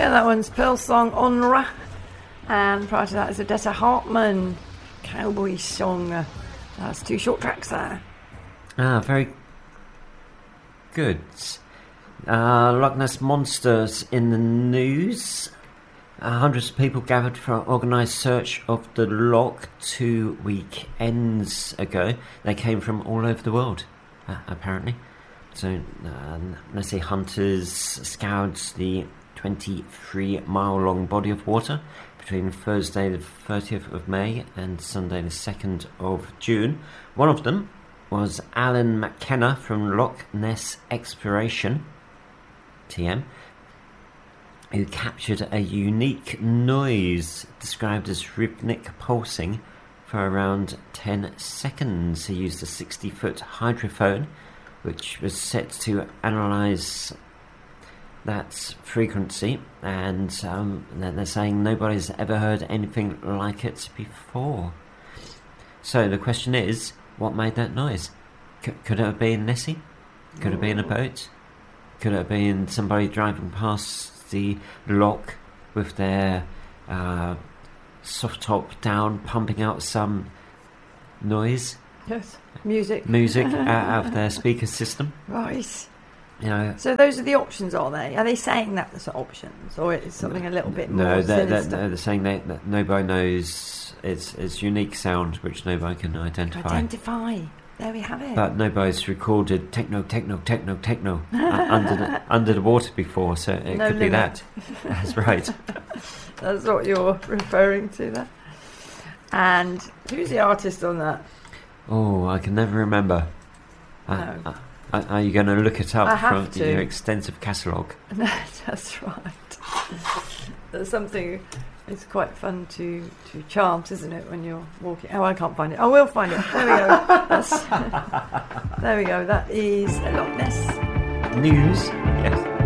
Yeah, that one's Pearl Song Honra. And prior to that is Odetta Hartman, Cowboy Song. That's 2 short tracks there. Very good. Loch Ness Monsters in the news. Hundreds of people gathered for an organised search of the loch 2 weekends ago. They came from all over the world, apparently. So, Nessie hunters scoured the 23-mile-long body of water between Thursday the 30th of May and Sunday the 2nd of June. One of them was Alan McKenna from Loch Ness Exploration, TM, who captured a unique noise described as rhythmic pulsing for around 10 seconds. He used a 60-foot hydrophone, which was set to analyse that frequency, and they're saying nobody's ever heard anything like it before. So the question is, what made that noise? Could it have been Nessie? Could it have been a boat? Could it have been somebody driving past the loch with their soft top down, pumping out some noise? Yes, music out of their speaker system. Right. You know, so those are the options, are they? Are they saying that there's options, or is something a little bit more sinister? They're saying that nobody knows it's unique sound which nobody can identify. There we have it. But nobody's recorded techno under the water before, so it no could limit. be that. That's right. That's what you're referring to there. And who's the artist on that? Oh, I can never remember. No. Are you going to look it up from to. your extensive catalogue? That's right. There's something. It's quite fun to chant, isn't it, when you're walking? Oh, I can't find it. I will find it. There we go. There we go. That is Loch Ness News. Yes.